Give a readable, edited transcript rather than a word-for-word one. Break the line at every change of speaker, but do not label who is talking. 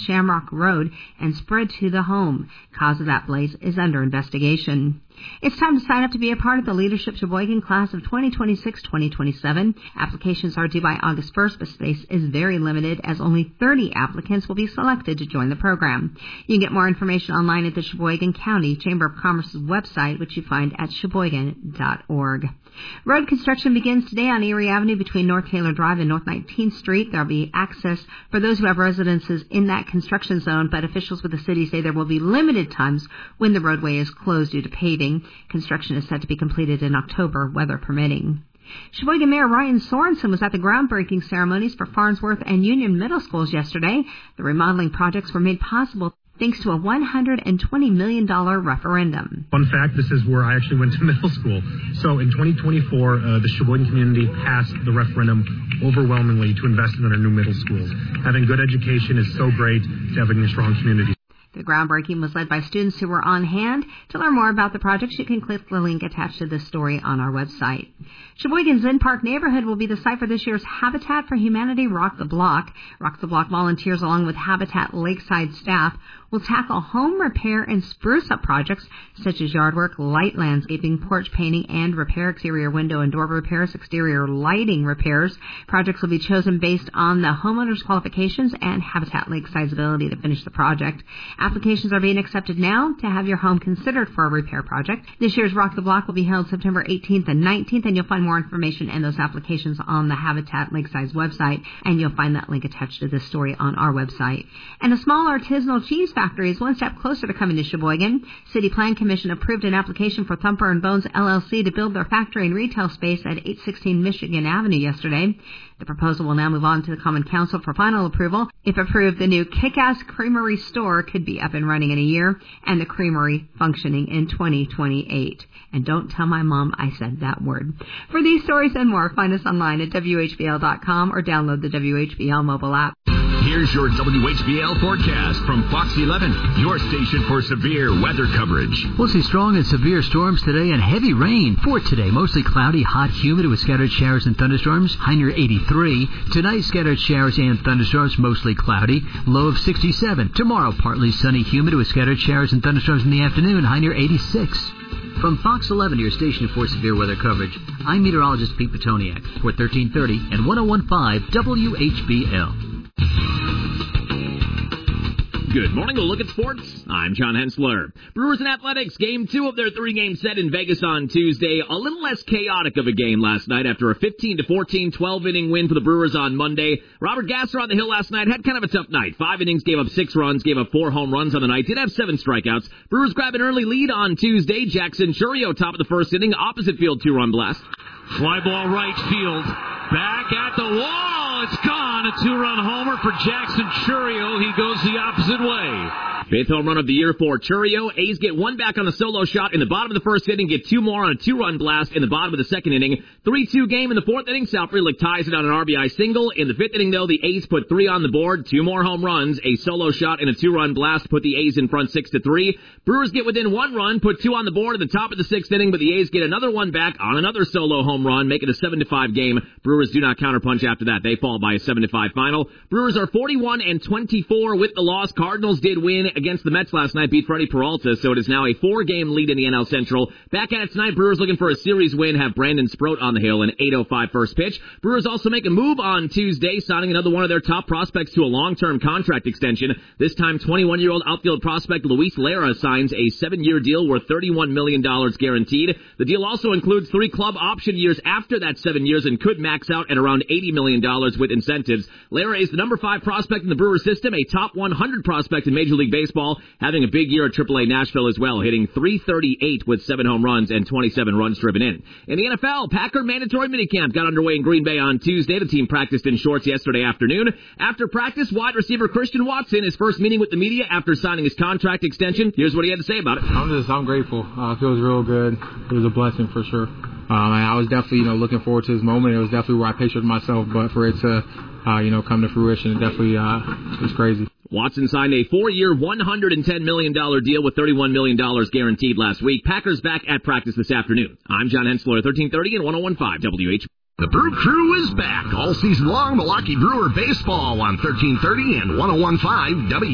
Shamrock Road and spread to the home. Cause of that blaze is under investigation. It's time to sign up to be a part of the Leadership Sheboygan class of 2026-2027. Applications are due by August 1st, but space is very limited as only 30 applicants will be selected to join the program. You can get more information online at the Sheboygan County Chamber of Commerce's website, which you find at sheboygan.org. Road construction begins today on Erie Avenue between North Taylor Drive and North 19th Street. There will be access for those who have residences in that construction zone, but officials with the city say there will be limited times when the roadway is closed due to paving. Construction is set to be completed in October, weather permitting. Sheboygan Mayor Ryan Sorensen was at the groundbreaking ceremonies for Farnsworth and Union Middle Schools yesterday. The remodeling projects were made possible thanks to a $120 million referendum.
Fun fact, this is where I actually went to middle school. So in 2024, the Sheboygan community passed the referendum overwhelmingly to invest in our new middle schools. Having good education is so great to having a strong community.
The groundbreaking was led by students who were on hand. To learn more about the projects, you can click the link attached to this story on our website. Sheboygan's Zen Park neighborhood will be the site for this year's Habitat for Humanity Rock the Block. Rock the Block volunteers, along with Habitat Lakeside staff, will tackle home repair and spruce-up projects such as yard work, light landscaping, porch painting, and repair, exterior window and door repairs, exterior lighting repairs. Projects will be chosen based on the homeowner's qualifications and Habitat Lakeside's ability to finish the project. Applications are being accepted now to have your home considered for a repair project. This year's Rock the Block will be held September 18th and 19th, and you'll find more information and those applications on the Habitat Lakeside's website, and you'll find that link attached to this story on our website. And a small artisanal cheese factory is one step closer to coming to Sheboygan. City Plan Commission approved an application for Thumper and Bones LLC to build their factory and retail space at 816 Michigan Avenue yesterday. The proposal will now move on to the Common Council for final approval. If approved, the new Kick-Ass Creamery store could be up and running in a year, and the creamery functioning in 2028. And don't tell my mom I said that word. For these stories and more, find us online at WHBL.com or download the WHBL mobile app.
Here's your WHBL forecast from Fox 11, your station for severe weather coverage.
We'll see strong and severe storms today and heavy rain. For today, mostly cloudy, hot, humid with scattered showers and thunderstorms. High near 83. Tonight, scattered showers and thunderstorms, mostly cloudy. Low of 67. Tomorrow, partly sunny, humid with scattered showers and thunderstorms in the afternoon. High near 86. From Fox 11, your station for severe weather coverage, I'm meteorologist Pete Petoniak for 1330 and 1015 WHBL.
Good morning. We'll look at sports. I'm John Hensler. Brewers and Athletics, Game 2 of their 3-game set in Vegas on Tuesday. A little less chaotic of a game last night after a 15-14, 12-inning win for the Brewers on Monday. Robert Gasser on the hill last night had kind of a tough night. 5 innings, gave up 6 runs, gave up 4 home runs on the night. Did have 7 strikeouts. Brewers grab an early lead on Tuesday. Jackson Churio, top of the first inning, opposite field 2-run blast.
Fly ball right field. Back at the wall. It's gone. A 2-run homer for Jackson Churio. He goes the opposite way.
5th home run of the year for Churio. A's get 1 back on a solo shot in the bottom of the first inning, get 2 more on a 2-run blast in the bottom of the second inning. 3-2 game in the 4th inning. Sal Frelick ties it on an RBI single. In the 5th inning, though, the A's put 3 on the board, 2 more home runs, a solo shot and a 2-run blast put the A's in front 6-3. Brewers get within 1 run, put 2 on the board at the top of the 6th inning, but the A's get another 1 back on another solo home run, make it a 7-5 game. Brewers do not counterpunch after that. They fall by a 7-5 final. Brewers are 41-24 with the loss. Cardinals did win against the Mets last night, beat Freddie Peralta, so it is now a 4-game lead in the NL Central. Back at it tonight, Brewers looking for a series win, have Brandon Sproat on the hill, an 8:05 first pitch. Brewers also make a move on Tuesday, signing another one of their top prospects to a long-term contract extension. This time, 21-year-old outfield prospect Luis Lara signs a 7-year deal worth $31 million guaranteed. The deal also includes 3 club option years after that 7 years and could max out at around $80 million with incentives. Lara is the number 5 prospect in the Brewers system, a top 100 prospect in Major League Baseball, having a big year at AAA Nashville as well, hitting .338 with 7 home runs and 27 runs driven in. In the NFL, Packer mandatory minicamp got underway in Green Bay on Tuesday. The team practiced in shorts yesterday afternoon. After practice, wide receiver Christian Watson, his first meeting with the media after signing his contract extension. Here's what he had to say about it.
I'm grateful. It feels real good. It was a blessing for sure. And I was definitely, looking forward to this moment. It was definitely where I pictured myself, but for it to, come to fruition, it definitely was crazy.
Watson signed a 4-year, $110 million deal with $31 million guaranteed last week. Packers back at practice this afternoon. I'm John Hensler, 1330 and 1015 WH.
The Brew Crew is back all season long. Milwaukee Brewer baseball on 1330 and 1015 W.